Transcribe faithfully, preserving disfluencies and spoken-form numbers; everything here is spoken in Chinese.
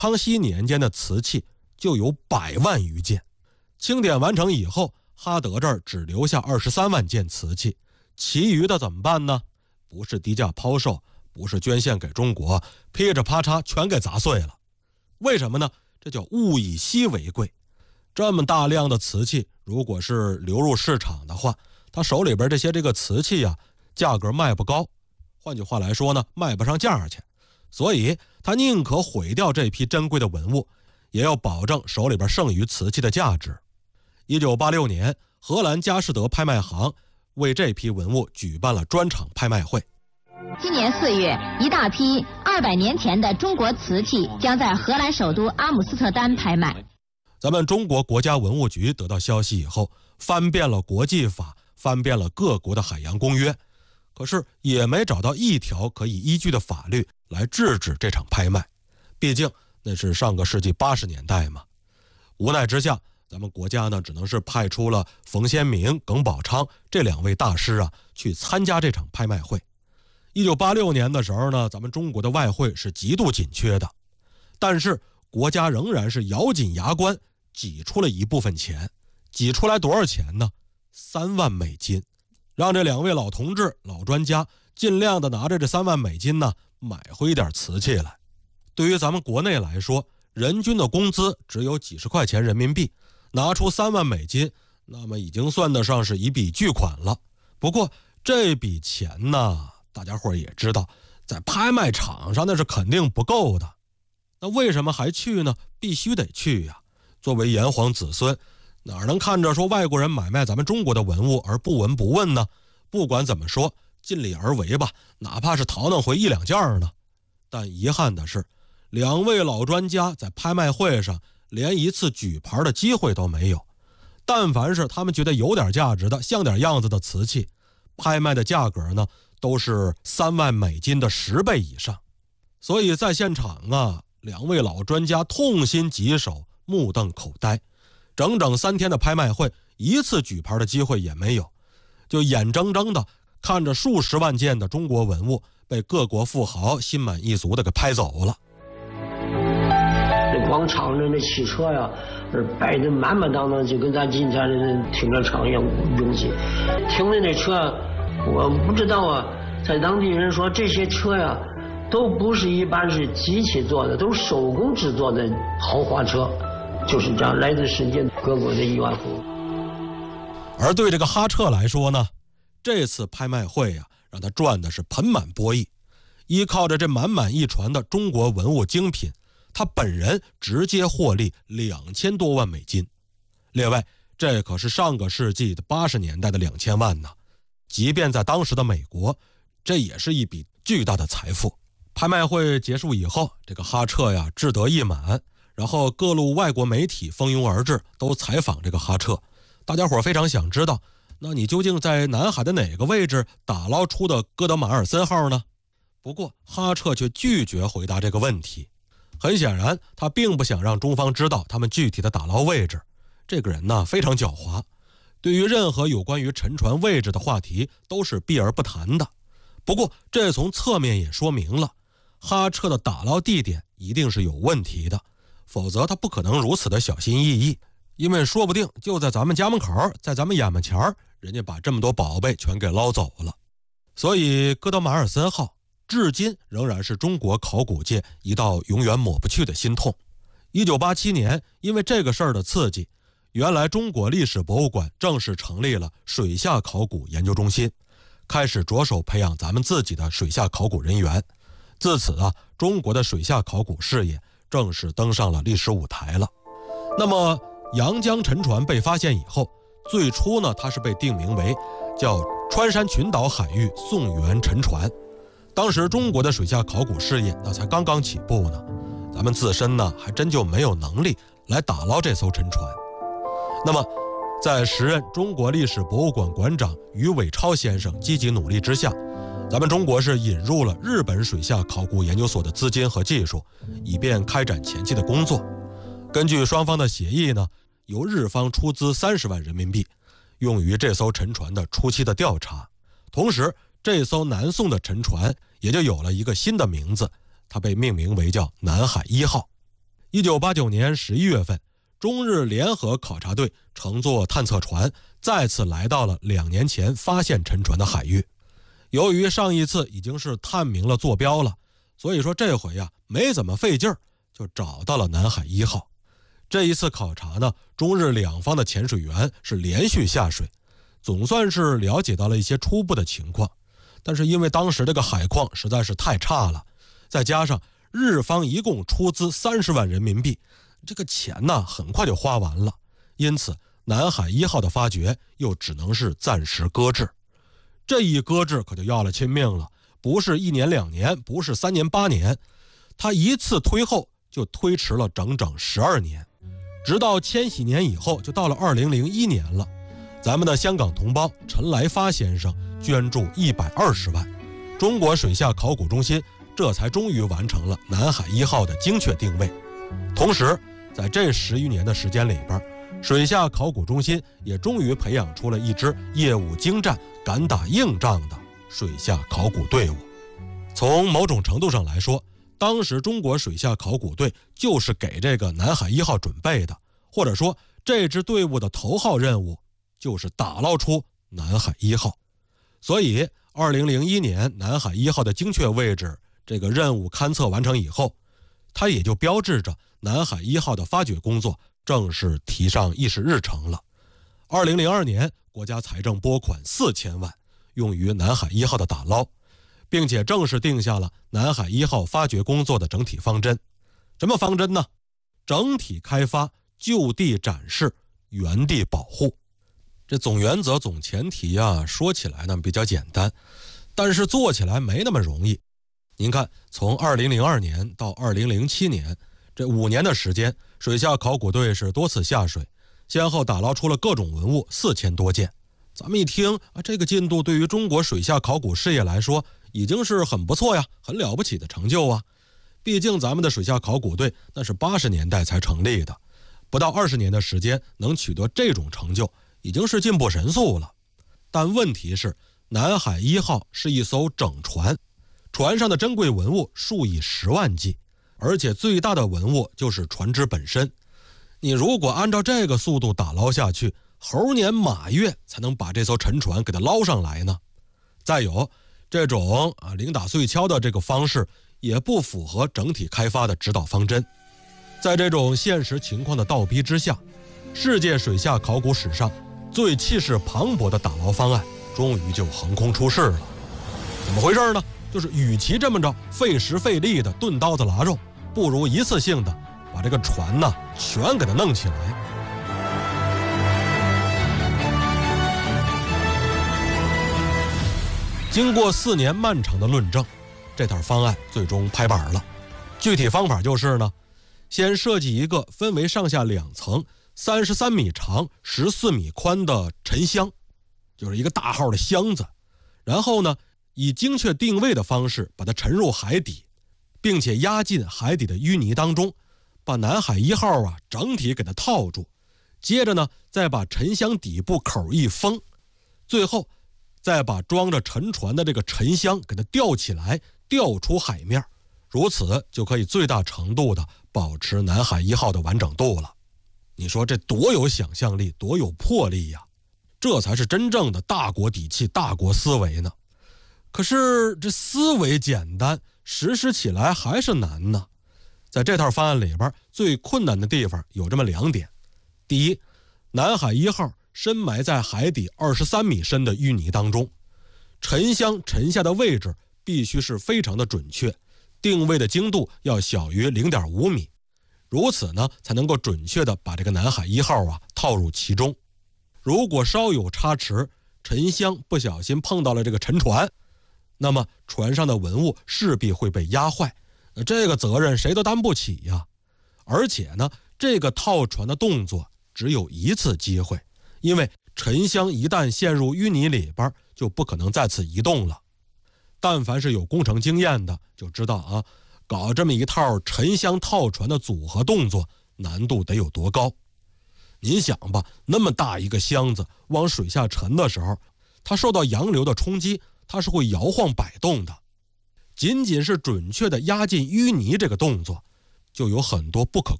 康熙年间的瓷器就有百万余件。清点完成以后，哈德这儿只留下二十三万件瓷器，其余的怎么办呢？不是低价抛售，不是捐献给中国，噼里啪嚓全给砸碎了。为什么呢？这叫物以稀为贵。这么大量的瓷器，如果是流入市场的话，他手里边这些这个瓷器啊，价格卖不高，换句话来说呢，卖不上价去。所以他宁可毁掉这批珍贵的文物，也要保证手里边剩余瓷器的价值。一九八六年，荷兰佳士得拍卖行为这批文物举办了专场拍卖会。 今年四月，一大批二百年前的中国瓷器将在荷兰首都阿姆斯特丹拍卖。 咱们中国国家文物局得到消息以后，翻遍了国际法，翻遍了各国的海洋公约，可是也没找到一条可以依据的法律来制止这场拍卖。毕竟那是上个世纪八十年代嘛。无奈之下，咱们国家呢只能是派出了冯先明、耿宝昌这两位大师啊去参加这场拍卖会。一九八六年的时候呢，咱们中国的外汇是极度紧缺的，但是国家仍然是咬紧牙关挤出了一部分钱。挤出来多少钱呢？三万美金，让这两位老同志、老专家尽量的拿着这三万美金呢，买回一点瓷器来。对于咱们国内来说，人均的工资只有几十块钱人民币，拿出三万美金，那么已经算得上是一笔巨款了。不过这笔钱呢，大家伙也知道，在拍卖场上那是肯定不够的。那为什么还去呢？必须得去呀。作为炎黄子孙，哪能看着说外国人买卖咱们中国的文物而不闻不问呢？不管怎么说，尽力而为吧，哪怕是淘弄回一两件呢。但遗憾的是，两位老专家在拍卖会上连一次举牌的机会都没有。但凡是他们觉得有点价值的、像点样子的瓷器，拍卖的价格呢都是三万美金的十倍以上。所以在现场啊，两位老专家痛心疾首，目瞪口呆。整整三天的拍卖会，一次举牌的机会也没有，就眼睁睁的看着数十万件的中国文物被各国富豪心满意足的给拍走了。 这广场上的汽车呀，摆得满满当当，就跟咱今天的停车场一样拥挤。停的那车，我不知道啊，在当地人说这些车呀，都不是一般是机器做的，都是手工制作的豪华车。就是这样，来自世界各国的亿万富翁。 而对这个哈彻来说呢，这次拍卖会啊，让他赚的是盆满钵溢。依靠着这满满一船的中国文物精品，他本人直接获利两千多万美金。列位，这可是上个世纪的八十年代的两千万呢，即便在当时的美国，这也是一笔巨大的财富。拍卖会结束以后，这个哈彻呀志得意满。然后各路外国媒体蜂拥而至，都采访这个哈彻。大家伙非常想知道，那你究竟在南海的哪个位置打捞出的哥德马尔森号呢？不过哈彻却拒绝回答这个问题。很显然，他并不想让中方知道他们具体的打捞位置。这个人呢非常狡猾，对于任何有关于沉船位置的话题都是避而不谈的。不过这从侧面也说明了，哈彻的打捞地点一定是有问题的。否则他不可能如此的小心翼翼，因为说不定就在咱们家门口，在咱们眼门前，人家把这么多宝贝全给捞走了。所以哥德马尔森号至今仍然是中国考古界一道永远抹不去的心痛。一九八七年，因为这个事儿的刺激，原来中国历史博物馆正式成立了水下考古研究中心，开始着手培养咱们自己的水下考古人员。自此啊，中国的水下考古事业正式登上了历史舞台了。那么阳江沉船被发现以后，最初呢它是被定名为叫川山群岛海域宋元沉船。当时中国的水下考古事业那才刚刚起步呢，咱们自身呢还真就没有能力来打捞这艘沉船。那么在时任中国历史博物馆馆长于伟超先生积极努力之下，咱们中国是引入了日本水下考古研究所的资金和技术，以便开展前期的工作。根据双方的协议呢，由日方出资三十万人民币，用于这艘沉船的初期的调查。同时，这艘南宋的沉船也就有了一个新的名字，它被命名为叫南海一号。 一九八九年十一月份，中日联合考察队乘坐探测船再次来到了两年前发现沉船的海域。由于上一次已经是探明了坐标了，所以说这回呀没怎么费劲儿，就找到了南海一号。这一次考察呢，中日两方的潜水员是连续下水，总算是了解到了一些初步的情况。但是因为当时这个海况实在是太差了，再加上日方一共出资三十万人民币，这个钱呢很快就花完了，因此南海一号的发掘又只能是暂时搁置。这一搁置可就要了亲命了，不是一年两年，不是三年八年，他一次推后就推迟了整整十二年，直到千禧年以后，就到了二零零一年了。咱们的香港同胞陈来发先生捐助一百二十万，中国水下考古中心这才终于完成了南海一号的精确定位。同时在这十余年的时间里边，水下考古中心也终于培养出了一支业务精湛、敢打硬仗的水下考古队伍。从某种程度上来说，当时中国水下考古队就是给这个南海一号准备的，或者说这支队伍的头号任务就是打捞出南海一号。所以二零零一年南海一号的精确位置这个任务勘测完成以后，它也就标志着南海一号的发掘工作正式提上议事日程了。二零零二年，国家财政拨款四千万，用于南海一号的打捞，并且正式定下了南海一号发掘工作的整体方针。什么方针呢？整体开发，就地展示，原地保护。这总原则、总前提啊，说起来呢比较简单，但是做起来没那么容易。您看，从二零零二年到二零零七年，这五年的时间，水下考古队是多次下水，先后打捞出了各种文物四千多件。咱们一听啊，这个进度对于中国水下考古事业来说已经是很不错呀，很了不起的成就啊。毕竟咱们的水下考古队那是八十年代才成立的，不到二十年的时间能取得这种成就，已经是进步神速了。但问题是，南海一号是一艘整船，船上的珍贵文物数以十万计，而且最大的文物就是船只本身。你如果按照这个速度打捞下去，猴年马月才能把这艘沉船给它捞上来呢。再有，这种啊零打碎敲的这个方式也不符合整体开发的指导方针。在这种现实情况的倒逼之下，世界水下考古史上最气势磅礴的打捞方案终于就横空出世了。怎么回事呢？就是与其这么着费时费力的钝刀子剌肉，不如一次性的把这个船呢全给它弄起来。经过四年漫长的论证，这套方案最终拍板了。具体方法就是呢，先设计一个分为上下两层、三十三米长、十四米宽的沉箱，就是一个大号的箱子。然后呢，以精确定位的方式把它沉入海底，并且压进海底的淤泥当中，把南海一号啊整体给它套住。接着呢，再把沉箱底部口一封，最后再把装着沉船的这个沉箱给它吊起来，吊出海面，如此就可以最大程度的保持南海一号的完整度了。你说这多有想象力，多有魄力呀！这才是真正的大国底气、大国思维呢。可是这思维简单，实施起来还是难呢。在这套方案里边，最困难的地方有这么两点。第一，南海一号深埋在海底二十三米深的淤泥当中，沉箱沉下的位置必须是非常的准确，定位的精度要小于 零点五米，如此呢才能够准确的把这个南海一号啊套入其中。如果稍有差池，沉箱不小心碰到了这个沉船，那么船上的文物势必会被压坏，这个责任谁都担不起呀。而且呢，这个套船的动作只有一次机会，因为沉箱一旦陷入淤泥里边，就不可能再次移动了。但凡是有工程经验的就知道啊，搞这么一套沉箱套船的组合动作难度得有多高。您想吧，那么大一个箱子往水下沉的时候，它受到洋流的冲击，它是会摇晃摆动的。仅仅是准确的压进淤泥这个动作，就有很多不可